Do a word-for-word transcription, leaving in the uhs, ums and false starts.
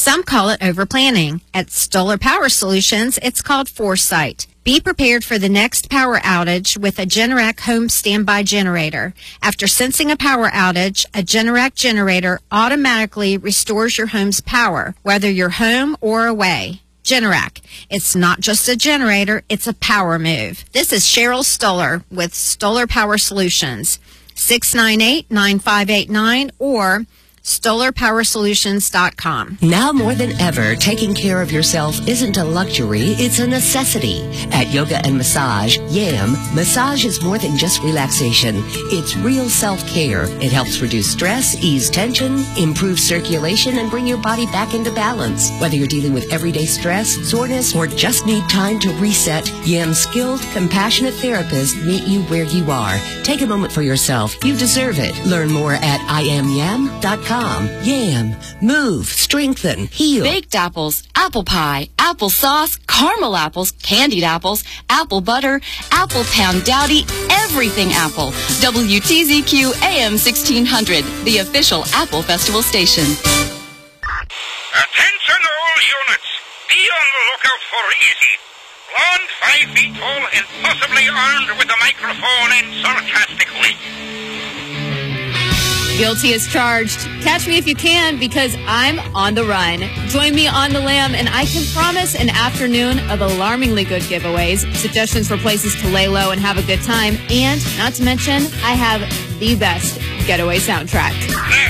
Some call it overplanning. At Stoller Power Solutions, it's called foresight. Be prepared for the next power outage with a Generac home standby generator. After sensing a power outage, a Generac generator automatically restores your home's power, whether you're home or away. Generac. It's not just a generator, it's a power move. This is Cheryl Stoller with Stoller Power Solutions. six nine eight, nine five eight nine or Stoller Power Solutions dot com. Now more than ever, taking care of yourself isn't a luxury, it's a necessity. At Yoga and Massage, YAM, massage is more than just relaxation. It's real self-care. It helps reduce stress, ease tension, improve circulation, and bring your body back into balance. Whether you're dealing with everyday stress, soreness, or just need time to reset, YAM's skilled, compassionate therapists meet you where you are. Take a moment for yourself. You deserve it. Learn more at I am yam dot com. YAM. Move, strengthen, heal. Baked apples, apple pie, apple sauce, caramel apples, candied apples, apple butter, apple pound dowdy, everything apple. W T Z Q A M sixteen hundred, the official Apple Festival station. Attention all units. Be on the lookout for Easy. Blonde, five feet tall, and possibly armed with a microphone and sarcastic wit. Guilty as charged. Catch me if you can, because I'm on the run. Join me on the lam, and I can promise an afternoon of alarmingly good giveaways, suggestions for places to lay low and have a good time, and not to mention, I have the best getaway soundtrack.